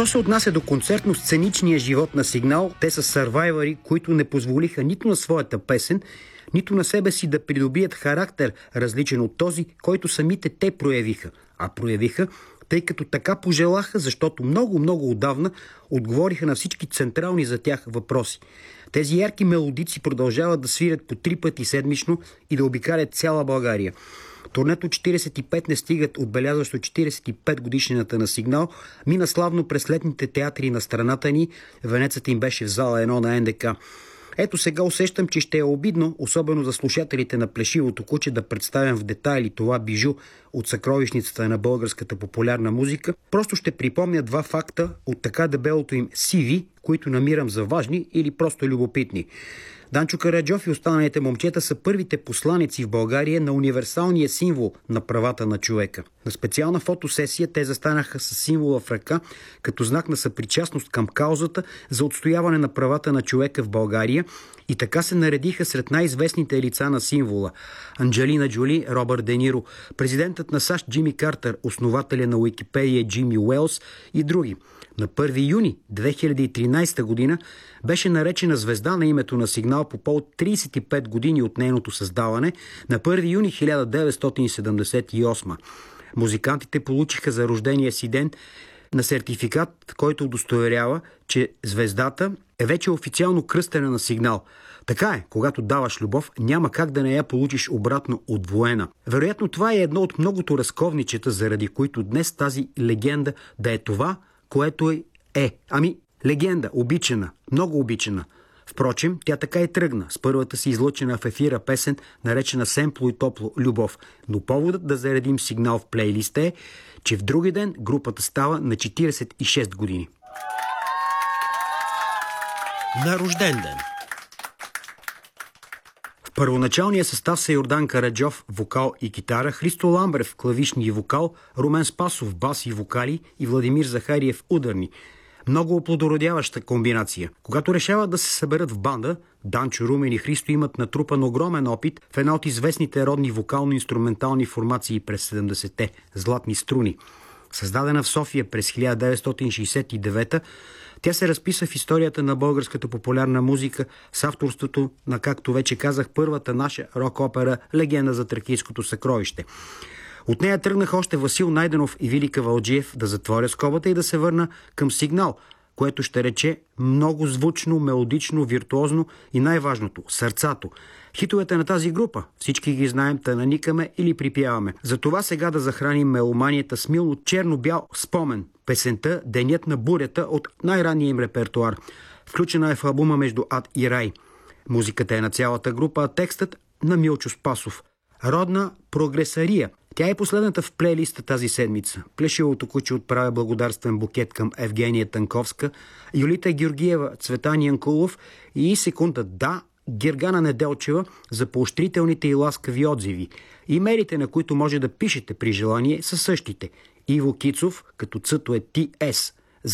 Що се отнася до концертно-сценичния живот на Сигнал, те са сървайвъри, които не позволиха нито на своята песен, нито на себе си да придобият характер, различен от този, който самите те проявиха. А проявиха, тъй като така пожелаха, защото много отдавна отговориха на всички централни за тях въпроси. Тези ярки мелодици продължават да свирят по 3 пъти седмично и да обикалят цяла България. Турнето 45 не стигат, отбелязващо 45 годишнината на Сигнал, мина славно през летните театри на страната ни. Венецът им беше в зала 1 на НДК. Ето сега усещам, че ще е обидно, особено за слушателите на Плешивото куче, да представям в детайли това бижу от съкровищницата на българската популярна музика. Просто ще припомня 2 факта от така дебелото им CV, които намирам за важни или просто любопитни. Данчо Караджов и останалите момчета са първите посланици в България на универсалния символ на правата на човека. На специална фотосесия те застанаха с символа в ръка, като знак на съпричастност към каузата за отстояване на правата на човека в България, и така се наредиха сред най-известните лица на символа: Анджелина Джоли, Робърт Де Ниро, президентът на САЩ Джимми Картер, основателя на Уикипедия Джимми Уелс и други. На 1 юни 2013 година беше наречена звезда на името на Сигнал по повод 35 години от нейното създаване на 1 юни 1978. Музикантите получиха за рождения си ден на сертификат, който удостоверява, че звездата е вече официално кръстена на Сигнал. Така е, когато даваш любов, няма как да не я получиш обратно отвоена. Вероятно това е едно от многото разковничета, заради които днес тази легенда да е това, което е. Легенда, обичана, много обичана. Впрочем, тя така и тръгна с първата си излъчена в ефира песен, наречена семпло и топло любов. Но поводът да заредим Сигнал в плейлиста е, че в други ден групата става на 46 години. На рожден ден. В първоначалния състав са Йордан Караджов, вокал и китара, Христо Ламбрев, клавишни и вокал, Румен Спасов, бас и вокали и Владимир Захариев, ударни. Много оплодородяваща комбинация. Когато решават да се съберат в банда, Данчо, Румен и Христо имат натрупан огромен опит в една от известните родни вокално-инструментални формации през 70-те – Златни струни. Създадена в София през 1969-та, тя се разписа в историята на българската популярна музика с авторството на, както вече казах, първата наша рок-опера «Легенда за тракийското съкровище». От нея тръгнаха още Васил Найденов и Вили Кавалджиев, да затворя скобата и да се върна към Сигнал, което ще рече много звучно, мелодично, виртуозно и най-важното – сърцато. Хитовете на тази група всички ги знаем, та наникаме или припяваме. Затова сега да захраним меломанията с мило черно-бял спомен. Песента «Денят на бурята» от най-ранния им репертуар. Включена е в албума «Между ад и рай». Музиката е на цялата група, а текстът на Милчо Спасов. Родна прогресария. Тя е последната в плейлиста тази седмица. Плешивото куче отправя благодарствен букет към Евгения Танковска, Юлита Георгиева, Цветан Янкулов и секунда Гергана Неделчева за поощрителните и ласкави отзиви. Имейлите, на които може да пишете при желание, са същите. Иво Кицов, като цъто е ТС.